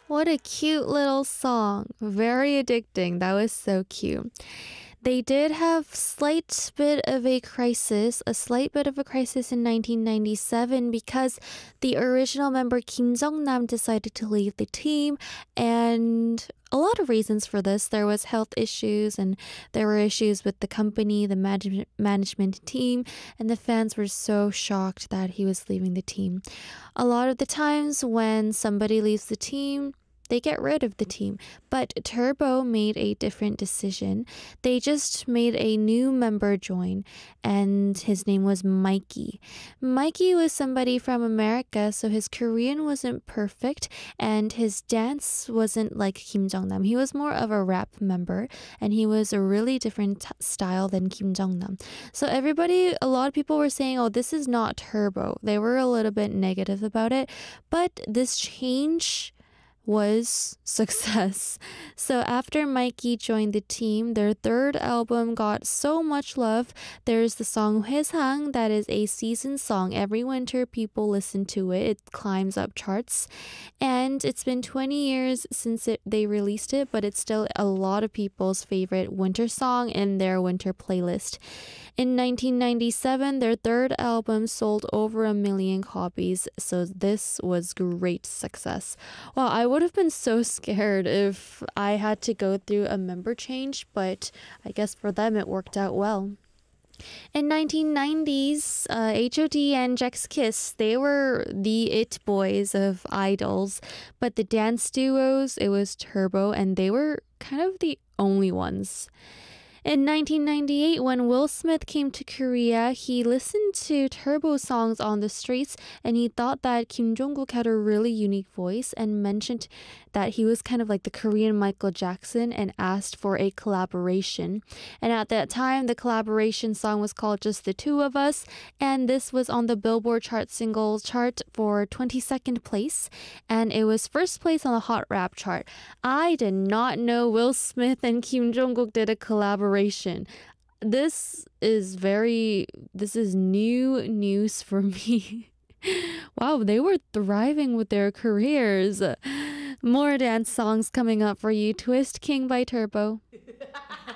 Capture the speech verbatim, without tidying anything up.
What a cute little song. Very addicting. That was so cute. They did have slight bit of a crisis, a slight bit of a crisis in nineteen ninety-seven because the original member Kim Jong-nam decided to leave the team, and a lot of reasons for this. There was health issues, and there were issues with the company, the management management team, and the fans were so shocked that he was leaving the team. A lot of the times when somebody leaves the team, they get rid of the team. But Turbo made a different decision. They just made a new member join, and his name was Mikey. Mikey was somebody from America, so his Korean wasn't perfect, and his dance wasn't like Kim Jong Nam. He was more of a rap member, and he was a really different t- style than Kim Jong Nam. So everybody, a lot of people were saying, "Oh, this is not Turbo." They were a little bit negative about it, but this change was success. So after Mikey joined the team, their third album got so much love. There's the song Hwaesang that is a season song. Every winter people listen to it. It climbs up charts. And it's been twenty years since it, they released it, but it's still a lot of people's favorite winter song in their winter playlist. In nineteen ninety-seven, their third album sold over a million copies, so this was great success. Well, I would have been so scared if I had to go through a member change, but I guess for them it worked out well. In nineteen nineties, uh, H O T and Jax Kiss, they were the it boys of idols, but the dance duos, it was Turbo, and they were kind of the only ones. In nineteen ninety-eight, when Will Smith came to Korea, he listened to Turbo songs on the streets, and he thought that Kim Jong-kook had a really unique voice and mentioned that he was kind of like the Korean Michael Jackson and asked for a collaboration. And at that time, the collaboration song was called Just the Two of Us, and this was on the Billboard chart singles chart for twenty-second place, and it was first place on the Hot Rap chart. I did not know Will Smith and Kim Jong-kook did a collaboration. This is very, this is new news for me. Wow, they were thriving with their careers. More dance songs coming up for you. Twist King by Turbo.